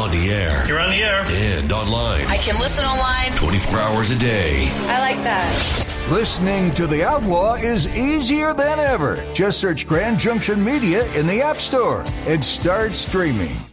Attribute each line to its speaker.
Speaker 1: on the air.
Speaker 2: You're on the air.
Speaker 1: And online.
Speaker 3: I can listen online
Speaker 1: 24 hours a day.
Speaker 4: I like that.
Speaker 5: Listening to The Outlaw is easier than ever. Just search Grand Junction Media in the App Store and start streaming.